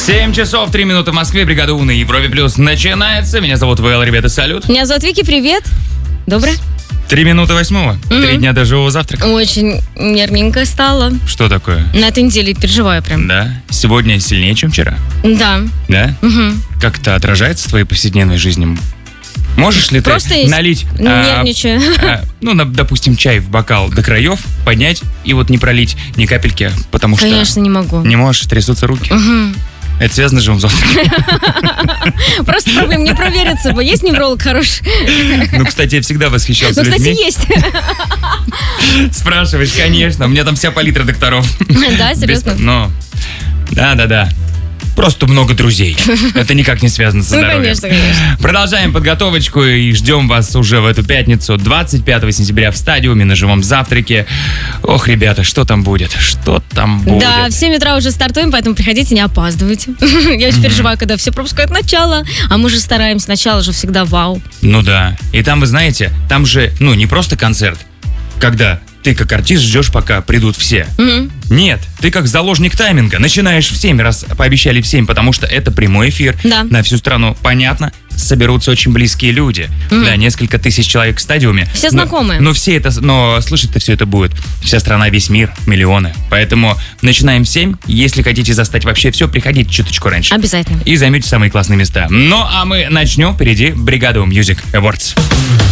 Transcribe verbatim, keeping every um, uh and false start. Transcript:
семь часов три минуты в Москве. Бригада У на Европе Плюс начинается. Меня зовут Вэл, ребята, салют. Меня зовут Вики, привет. Доброе. Три минуты восьмого. Mm-hmm. Три дня до живого завтрака. Очень нервненько стало. Что такое? На этой неделе переживаю прям. Да? Сегодня сильнее, чем вчера? Да. Да? Угу. Как это отражается в твоей повседневной жизни? Можешь ли Просто ты налить, нервничаю. А, а, ну, на, допустим, чай в бокал до краев, поднять и вот не пролить ни капельки, потому Конечно, что... Конечно, не могу. Не можешь, трясутся руки. Угу. Это связано с живым завтраком. Просто проблем не провериться. Есть невролог хороший? Ну, кстати, я всегда восхищался людьми. Ну, людьми. кстати, есть. Спрашиваешь, конечно. У меня там вся палитра докторов. Да, серьезно? Ну, да-да-да. Просто много друзей. Это никак не связано со здоровьем. Ну, конечно, конечно. Продолжаем подготовочку и ждем вас уже в эту пятницу, двадцать пятого сентября в стадиуме на живом завтраке. Ох, ребята, что там будет? Что там будет? Да, в семь утра уже стартуем, поэтому приходите, не опаздывайте. Я очень переживаю, когда все пропускают начало, а мы же стараемся. Начало же всегда вау. Ну да. И там, вы знаете, там же, ну, не просто концерт, когда ты как артист ждешь, пока придут все. Mm-hmm. Нет, ты как заложник тайминга. Начинаешь в семь, раз пообещали в семь, потому что это прямой эфир да. на всю страну. Понятно, соберутся очень близкие люди. Mm-hmm. Да, несколько тысяч человек в стадиуме. Все знакомые. Но, но все это, но слышать-то все это будет. Вся страна, весь мир, миллионы. Поэтому начинаем в семь. Если хотите застать вообще все, приходите чуточку раньше. Обязательно. И займете самые классные места. Ну, а мы начнем. Впереди бригада Music Awards.